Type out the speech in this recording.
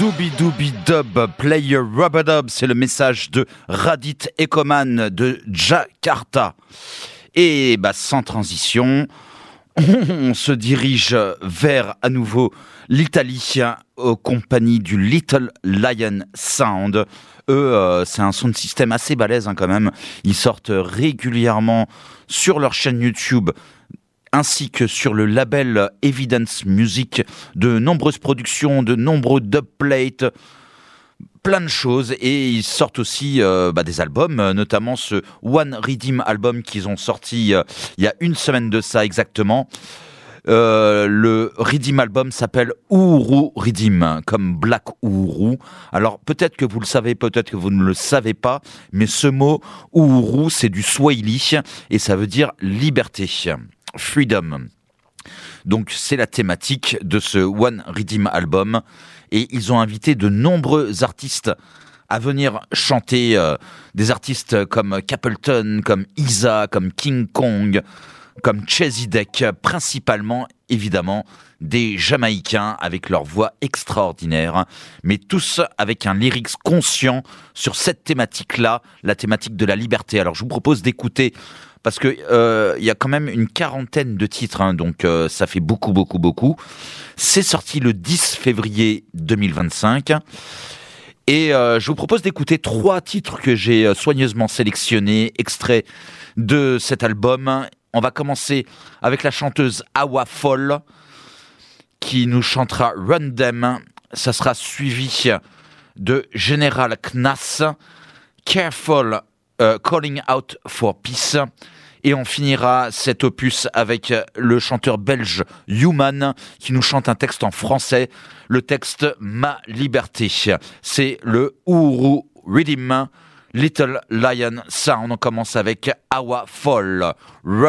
Dooby Dooby Dub, Player Rubber Dub, c'est le message de Radit Ekoman de Jakarta. Et sans transition, on se dirige vers à nouveau l'Italie aux compagnies du Little Lion Sound. Eux, c'est un sound system assez balèze quand même. Ils sortent régulièrement sur leur chaîne YouTube ainsi que sur le label Evidence Music, de nombreuses productions, de nombreux dubplates, plein de choses. Et ils sortent aussi des albums, notamment ce One Rhythm album qu'ils ont sorti il y a une semaine de ça exactement. Le Rhythm album s'appelle Uhuru Rhythm, comme Black Uhuru. Alors peut-être que vous le savez, peut-être que vous ne le savez pas, mais ce mot Uhuru, c'est du Swahili et ça veut dire liberté, freedom. Donc c'est la thématique de ce One Rhythm album et ils ont invité de nombreux artistes à venir chanter, des artistes comme Capleton, comme Isa, comme King Kong, comme Chezidek, principalement, évidemment, des Jamaïcains avec leur voix extraordinaire, mais tous avec un lyrics conscient sur cette thématique-là, la thématique de la liberté. Alors je vous propose d'écouter, parce que y a quand même une quarantaine de titres, donc ça fait beaucoup. C'est sorti le 10 février 2025. Et je vous propose d'écouter 3 titres que j'ai soigneusement sélectionnés, extraits de cet album. On va commencer avec la chanteuse Awa Fall qui nous chantera Run Them. Ça sera suivi de General Knas, Careful, Calling Out for Peace. Et on finira cet opus avec le chanteur belge Human qui nous chante un texte en français, le texte Ma Liberté. C'est le Uhuru Rhythm, Little Lion Sound. On commence avec Awa Fall.